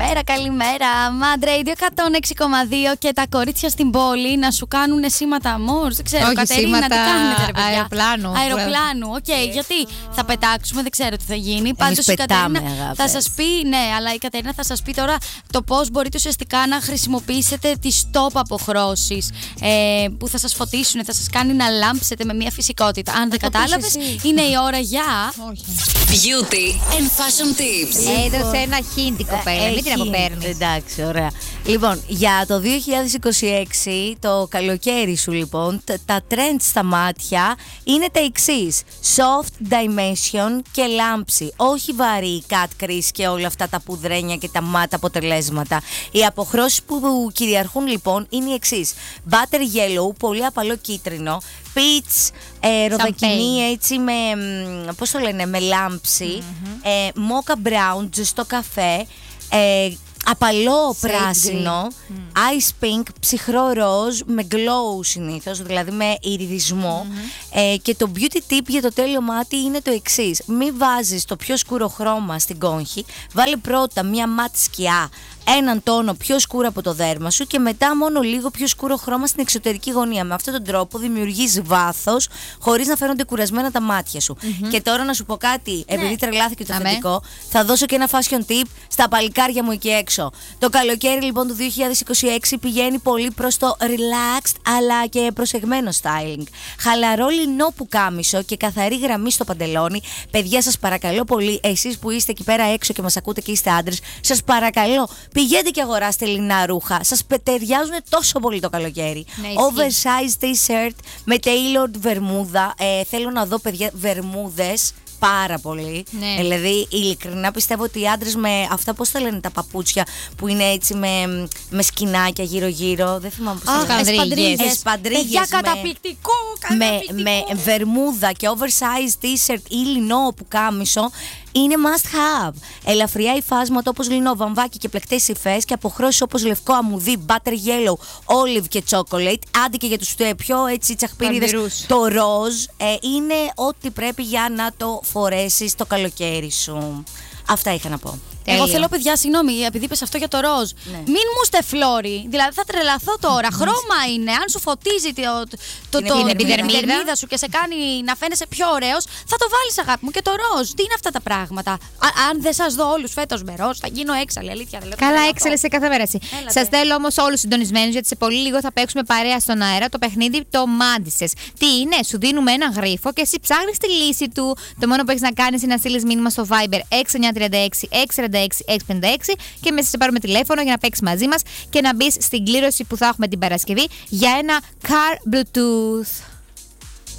Καλημέρα. Mad Radio 106,2 και τα κορίτσια στην πόλη να σου κάνουν σήματα αμόρ. Δεν ξέρω, Κατερίνα, τι κάνετε, ρε παιδιά? Αεροπλάνου. Οκ, γιατί θα πετάξουμε, δεν ξέρω τι θα γίνει. Πάντως η Κατερίνα θα σας πει, ναι, αλλά η Κατερίνα θα σας πει τώρα το πώς μπορείτε ουσιαστικά να χρησιμοποιήσετε τις top αποχρώσεις που θα σας φωτίσουν, θα σας κάνει να λάμψετε με μια φυσικότητα. Αν δεν κατάλαβες, είναι η ώρα για Beauty and Fashion Tips. Έδωσε ένα hint η κοπέλα, μην την αποπαίρνει. Εντάξει, ωραία. Λοιπόν, για το 2026, το καλοκαίρι σου λοιπόν, τα trends στα μάτια είναι τα εξής. Soft, dimension και λάμψη. Όχι βαρύ, cut crease και όλα αυτά τα πουδρένια και τα μάτα αποτελέσματα. Οι αποχρώσεις που κυριαρχούν λοιπόν είναι οι εξής. Butter yellow, πολύ απαλό κίτρινο. Peach, ροδακινή έτσι με, πώς το λένε, με λάμψη. Mocha brown, ζεστό καφέ. Απαλό πράσινο, ice pink, ψυχρό ροζ με glow συνήθως, δηλαδή με ιριδισμό. Και το beauty tip για το τέλειο μάτι είναι το εξής. Μην βάζεις το πιο σκούρο χρώμα στην κόγχη, βάλε πρώτα μια μάτι σκιά, έναν τόνο πιο σκούρο από το δέρμα σου και μετά μόνο λίγο πιο σκούρο χρώμα στην εξωτερική γωνία. Με αυτόν τον τρόπο δημιουργείς βάθος χωρίς να φαίνονται κουρασμένα τα μάτια σου. Και τώρα να σου πω κάτι, επειδή τρελάθηκε το θετικό, θα δώσω και ένα fashion tip στα παλικάρια μου εκεί έξω. Το καλοκαίρι λοιπόν του 2026 πηγαίνει πολύ προς το relaxed αλλά και προσεγμένο styling. Χαλαρό λινό πουκάμισο και καθαρή γραμμή στο παντελόνι. Παιδιά, σας παρακαλώ πολύ, εσείς που είστε εκεί πέρα έξω και μας ακούτε και είστε άντρες, σας παρακαλώ, πηγαίνετε και αγοράστε λινά ρούχα. Σας ταιριάζουν τόσο πολύ το καλοκαίρι. Oversized t-shirt με tailored βερμούδα. Θέλω να δω, παιδιά, βερμούδες. Πάρα πολύ. Ναι. Δηλαδή, ειλικρινά πιστεύω ότι οι άντρες με αυτά, πώς τα λένε τα παπούτσια που είναι έτσι με σκηνάκια γύρω-γύρω. Δεν θυμάμαι πώς τα λένε. Εσπαντρίγες. Καταπληκτικό. Με βερμούδα και oversized t-shirt ή λινό πουκάμισο. Είναι must have. Ελαφριά υφάσματα όπως λινό, βαμβάκι και πλεκτές υφές και αποχρώσεις όπως λευκό αμμουδί, butter yellow, olive και chocolate. Άντε και για τους πιο έτσι τσαχπυρίδες, το ροζ είναι ό,τι πρέπει για να το φορέσεις το καλοκαίρι σου. Αυτά είχα να πω. Εγώ θέλω, παιδιά, συγγνώμη, επειδή είπες αυτό για το ροζ. Ναι. Μην μου είστε φλόρι. Δηλαδή, θα τρελαθώ τώρα. Χρώμα είναι. Αν σου φωτίζει την επιδερμίδα σου και σε κάνει να φαίνεσαι πιο ωραίος, θα το βάλεις, αγάπη μου. Και το ροζ. Τι είναι αυτά τα πράγματα? Αν δεν σας δω όλους φέτος με ροζ, θα γίνω έξαλλη. Αλήθεια, δεν λέω. Καλά, έξαλλη σε κάθε μέρα έτσι. Σας θέλω όμως όλους συντονισμένους, γιατί σε πολύ λίγο θα παίξουμε παρέα στον αέρα το παιχνίδι το Μάντισες. Τι είναι? Σου δίνουμε ένα γρίφο και εσύ ψάχνεις τη λύση του. Το μόνο που έχεις να κάνεις είναι να στείλεις μήνυμα στο Viber 6936 και μέσα σε πάρουμε τηλέφωνο για να παίξεις μαζί μας και να μπεις στην κλήρωση που θα έχουμε την Παρασκευή για ένα Car Bluetooth.